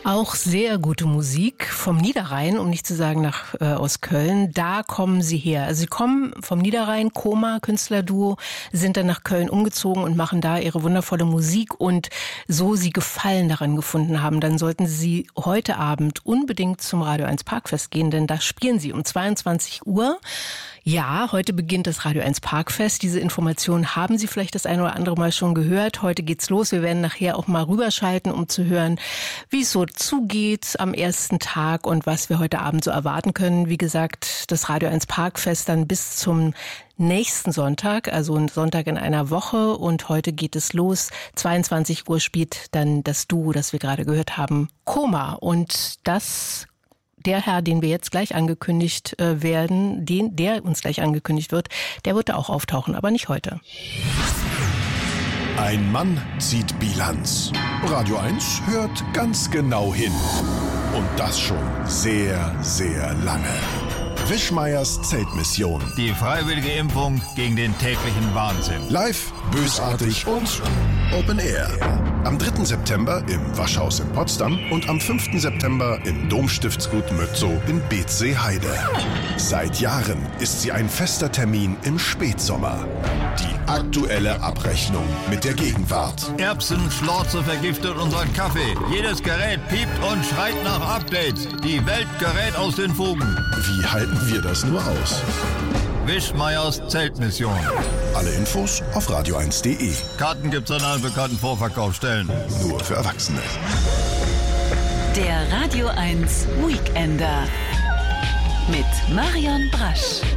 Auch sehr gute Musik vom Niederrhein, um nicht zu sagen aus Köln. Da kommen sie her. Also sie kommen vom Niederrhein, Koma, Künstlerduo, sind dann nach Köln umgezogen und machen da ihre wundervolle Musik. Und so sie Gefallen daran gefunden haben, dann sollten sie heute Abend unbedingt zum Radio 1 Parkfest gehen, denn da spielen sie um 22 Uhr. Ja, heute beginnt das Radio 1 Parkfest. Diese Informationen haben Sie vielleicht das eine oder andere Mal schon gehört. Heute geht's los. Wir werden nachher auch mal rüberschalten, um zu hören, wie es so zugeht am ersten Tag und was wir heute Abend so erwarten können. Wie gesagt, das Radio 1 Parkfest dann bis zum nächsten Sonntag, also ein Sonntag in einer Woche. Und heute geht es los. 22 Uhr spielt dann das Duo, das wir gerade gehört haben, Koma. Und der Herr, den wir jetzt gleich angekündigt werden, der uns gleich angekündigt wird, der wird da auch auftauchen, aber nicht heute. Ein Mann zieht Bilanz. Radio 1 hört ganz genau hin. Und das schon sehr, sehr lange. Wischmeiers Zeltmission. Die freiwillige Impfung gegen den täglichen Wahnsinn. Live, bösartig und Open Air. Am 3. September im Waschhaus in Potsdam und am 5. September im Domstiftsgut Mötzow in Beetzsee-Heide. Seit Jahren ist sie ein fester Termin im Spätsommer. Die aktuelle Abrechnung mit der Gegenwart. Erbsen, Schlorze vergiftet unseren Kaffee. Jedes Gerät piept und schreit nach Updates. Die Welt gerät aus den Fugen. Wie halten wir das nur aus? Wischmeiers Zeltmission. Alle Infos auf radio1.de. Karten gibt's an allen bekannten Vorverkaufsstellen. Nur für Erwachsene. Der Radio 1 Weekender mit Marion Brasch.